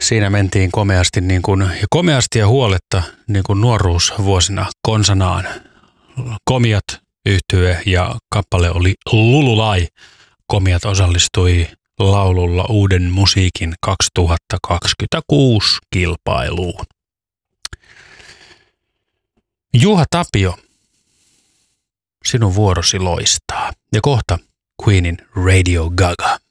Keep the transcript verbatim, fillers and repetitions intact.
Siinä mentiin komeasti, niin kuin, ja komeasti ja huoletta niin kuin nuoruusvuosina konsanaan. Komiat yhtye ja kappale oli Lululai. Komiat osallistui laululla Uuden musiikin kaksituhattakaksikymmentäkuusi kilpailuun. Juha Tapio, sinun vuorosi loistaa. Ja kohta Queenin Radio Gaga.